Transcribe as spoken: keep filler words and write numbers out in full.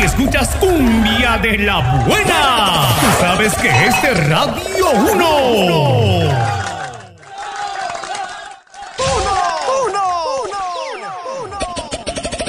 escuchas cumbia de la buena. Tú sabes que es de Radio uno.